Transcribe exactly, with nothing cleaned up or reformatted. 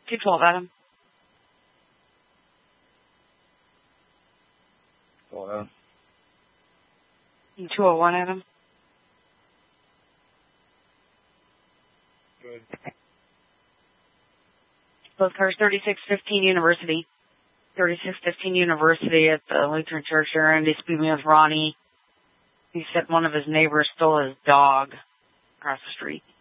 two twelve, Adam. twelve, Adam. two oh one, Adam. Good. Both cars, thirty-six fifteen University. thirty-six fifteen University at the Lutheran Church area, and they speak me with Ronnie. He said one of his neighbors stole his dog across the street.